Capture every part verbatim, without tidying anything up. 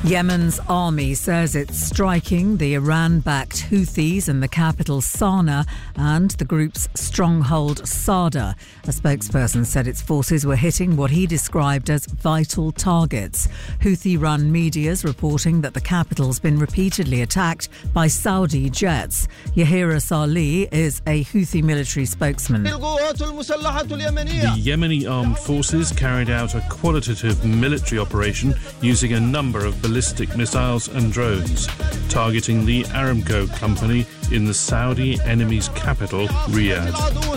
Yemen's army says it's striking the Iran-backed Houthis in the capital Sana'a and the group's stronghold Sada. A spokesperson said its forces were hitting what he described as vital targets. Houthi-run media's reporting that the capital's been repeatedly attacked by Saudi jets. Yahira Salih is a Houthi military spokesman. The Yemeni armed forces carried out a qualitative military operation using a number of ballistic missiles and drones, targeting the Aramco company in the Saudi enemy's capital, Riyadh.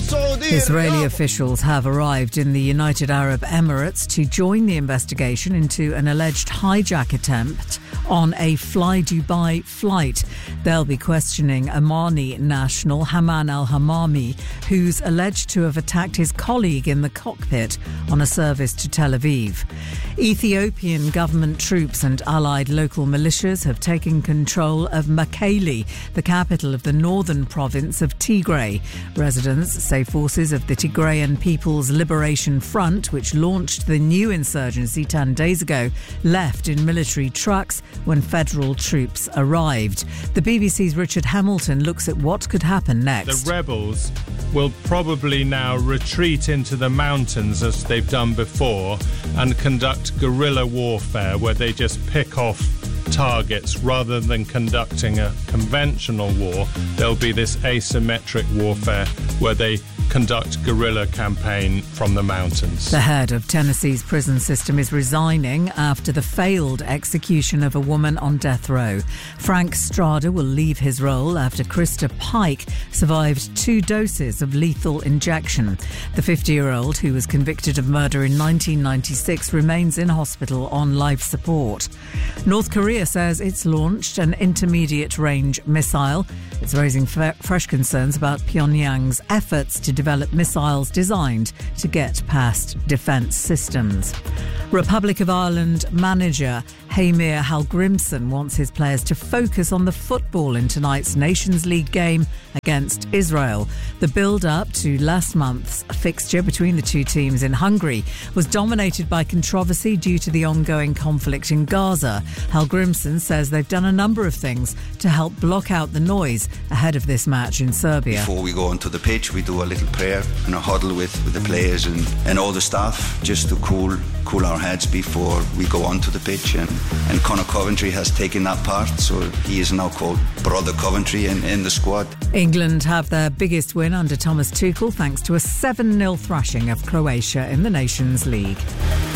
Israeli officials have arrived in the United Arab Emirates to join the investigation into an alleged hijack attempt on a Fly Dubai flight. They'll be questioning Omani national Haman al-Hamami, who's alleged to have attacked his colleague in the cockpit on a service to Tel Aviv. Ethiopian government troops and allied local militias have taken control of Mekelle, the capital of the northern province of Tigray. Residents say forces of the Tigrayan People's Liberation Front, which launched the new insurgency ten days ago, left in military trucks when federal troops arrived. The B B C's Richard Hamilton looks at what could happen next. The rebels will probably now retreat into the mountains as they've done before and conduct guerrilla warfare where they just pick off targets rather than conducting a conventional war. There'll be this asymmetric warfare where they conduct guerrilla campaign from the mountains. The head of Tennessee's prison system is resigning after the failed execution of a woman on death row. Frank Strada will leave his role after Krista Pike survived two doses of lethal injection. The fifty-year-old, who was convicted of murder in nineteen ninety-six, remains in hospital on life support. North Korea says it's launched an intermediate-range missile. It's raising f- fresh concerns about Pyongyang's efforts to develop missiles designed to get past defence systems. Republic of Ireland manager Heimir Hallgrimsson wants his players to focus on the football in tonight's Nations League game against Israel. The build-up to last month's fixture between the two teams in Hungary was dominated by controversy due to the ongoing conflict in Gaza. Hallgrimsson says they've done a number of things to help block out the noise ahead of this match in Serbia. Before we go onto the pitch, we do a little prayer and a huddle with, with the players and, and all the staff just to cool cool our heads before we go onto the pitch. And, and Conor Coventry has taken that part, so he is now called Brother Coventry in, in the squad. England have their biggest win under Thomas Tuchel thanks to a seven nil thrashing of Croatia in the Nations League.